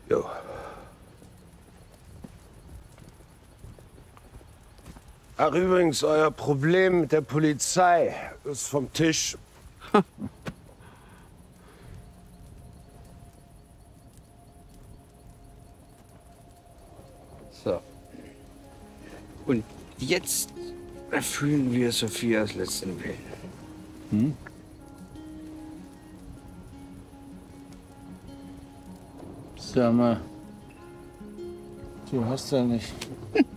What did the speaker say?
Jo. Ach, übrigens, euer Problem mit der Polizei ist vom Tisch. So. Und jetzt erfüllen wir Sophias letzten Willen. Hm? Sag mal, du hast ja nicht